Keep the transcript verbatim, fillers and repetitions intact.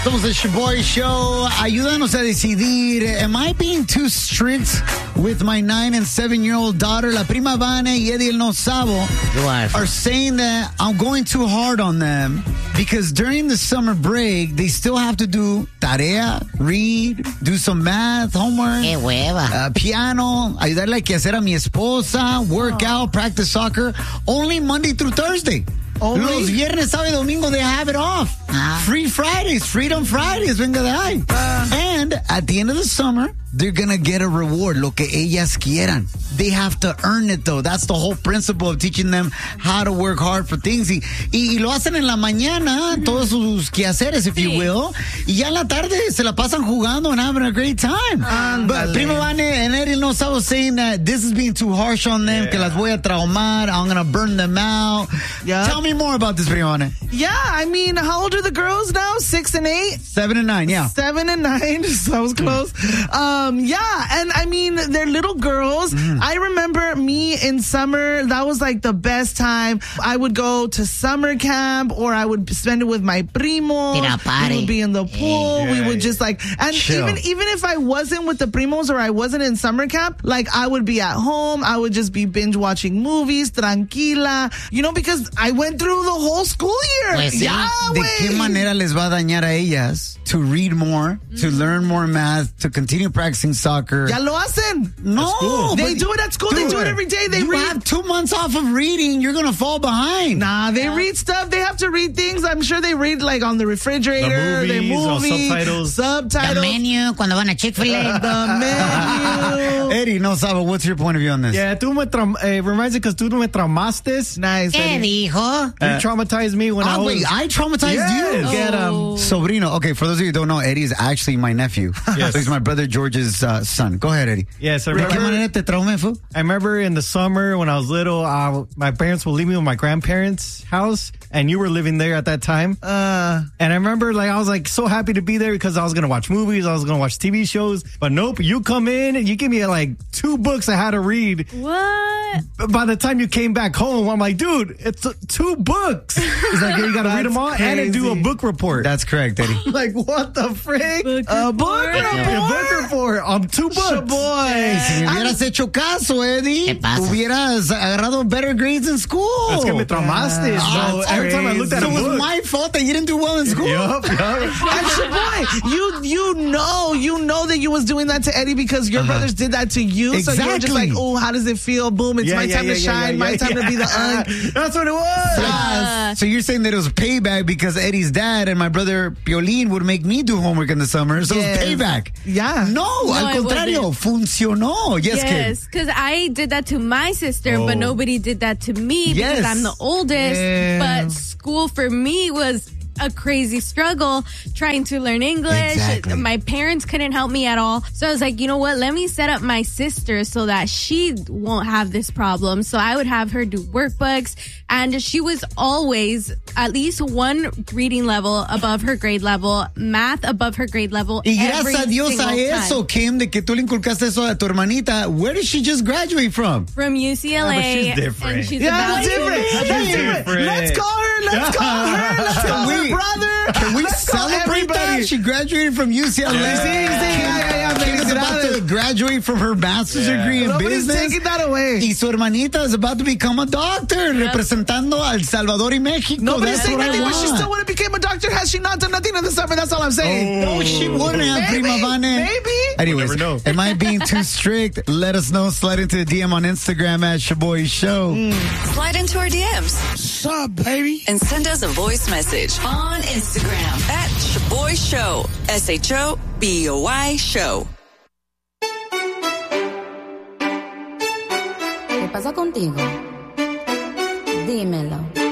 Somos el Shaboy Show. Ayúdanos a decidir. Am I being too strict with my nine and seven year old daughter? La prima Vane y Eddie El No Sabo are saying that I'm going too hard on them because during the summer break, they still have to do tarea, read, do some math, homework. Qué hueva. Uh, piano, ayudarle a que hacer a mi esposa, work out, practice soccer, only Monday through Thursday. Only? Los viernes, sábado y domingo, they have it off. Ah. Free Fridays, Freedom Fridays, venga de ahí. Uh. And at the end of the summer, they're going to get a reward, lo que ellas quieran. They have to earn it, though. That's the whole principle of teaching them how to work hard for things. Y, y, y lo hacen en la mañana, mm-hmm. todos sus quehaceres, if sí. you will. Y ya en la tarde se la pasan jugando and having a great time. Um, but Prima Vane and Eddie No Sabo saying that this is being too harsh on them, yeah. que las voy a traumar, I'm going to burn them out. Yeah. Tell me more about this, Prima Vane. Yeah, I mean, how old are the girls now? Six and eight? Seven and nine, yeah. Seven and nine, so I was close. Um, yeah, and I mean, they're little girls. Mm. I remember me in summer, that was like the best time. I would go to summer camp or I would spend it with my primos. We would be in the pool. Yeah, we would just like, and chill. even even if I wasn't with the primos or I wasn't in summer camp, like I would be at home. I would just be binge watching movies, tranquila, you know, because I went through the whole school year. Pues sí. Yeah, ¿De wey. qué manera les va a dañar a ellas to read more, mm. to learn more math, to continue practicing soccer? Ya lo hacen. No. They do it at school. They do it every day. They you read. have two months off of reading. You're going to fall behind. Nah, they yeah. read stuff. They have to read things. I'm sure they read like on the refrigerator. The movies, the movies subtitles. Subtitles. The menu, cuando van a Chick-fil-A. The menu. Eddie, no Sabo, what's your point of view on this? Yeah, tú me tra- eh, reminds me because tú me traumaste. Nice. ¿Qué Eddie. dijo? You uh, traumatized me when oh, I was... wait, I traumatized yes. you? Get him. Oh. Sobrino. Okay, for those of you who don't know, Eddie is actually my nephew. Yes. So he's my brother George's uh, son. Go ahead, Eddie. Yes, I remember... te traumé, fool? I remember in the summer when I was little, uh, my parents would leave me with my grandparents' house, and you were living there at that time. Uh, and I remember, like, I was like so happy to be there because I was gonna watch movies, I was gonna watch T V shows. But nope, you come in and you give me like two books I had to read. What? By the time you came back home, I'm like, dude, it's uh, two books. It's like, yeah, you gotta read them all crazy. And do a book report. That's correct, Eddie. Like, what the frick? Book a book report. A book report on two books. Boy, si me hubieras hecho caso, Eddie, hubieras agarrado better grades in school. That's que me traumaste. Oh, so every time I looked at so a book, it was book, my fault that you didn't do well in school. Yup, yup. And Shaboy, you you know you know that you was doing that to Eddie because your uh-huh. brothers did that to you. Exactly. So you were just like, oh, how does it feel? Boom, it's yeah, my yeah, time yeah, to yeah, shine, yeah, my yeah, time yeah. to be the un. That's what it was. Uh, so you're saying that it was payback because Eddie's dad and my brother Piolín would make me do homework in the summer, so yes. it was payback. Yeah. No, no al contrario, funcionó. Yes, Yes, because I did that to my sister, oh. but nobody did that to me yes. because I'm the oldest. Yeah. But school for me was a crazy struggle trying to learn English. Exactly. My parents couldn't help me at all. So I was like, you know what? Let me set up my sister so that she won't have this problem. So I would have her do workbooks, and she was always at least one reading level above her grade level, math above her grade level. Y gracias a Dios a eso, time. Kim, de que tú le inculcaste eso a tu hermanita. Where did she just graduate from? From U C L A. Yeah, but she's different. And she's yeah, about that's different. to- That's different. Let's call her. Let's call her. Let's call her brother. Can we Let's call celebrate everybody. that? She graduated from U C L A. Yeah, yeah, yeah. She's about to graduate from her master's Yeah. degree in Nobody's business. taking that away. Y su hermanita is about to become a doctor, yep. representando a El Salvador y México. Nobody's That's saying what I nothing, but she want. still would have became a doctor had she not done nothing in the summer. That's all I'm saying. Oh. No, she wouldn't have, Maybe, Prima Vane. maybe. Anyways, We'll never know. am I being too strict? Let us know. Slide into the D M on Instagram at Shaboy Show. Mm. Slide into our D Ms. What's up, baby? And send us a voice message on Instagram at Shaboy Show. S H O B O Y Show. ¿Qué pasa contigo? Dímelo.